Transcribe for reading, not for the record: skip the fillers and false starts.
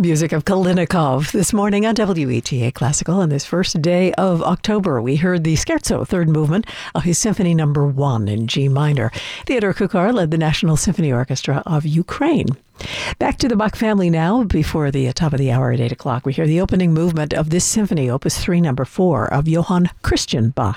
Music of Kalinikov this morning on WETA Classical. On this first day of October, we heard the Scherzo, third movement of his Symphony No. 1 in G minor. Theodor Kuchar led the National Symphony Orchestra of Ukraine. Back to the Bach family now. Before the top of the hour at 8 o'clock, we hear the opening movement of this symphony, Opus 3, No. 4 of Johann Christian Bach.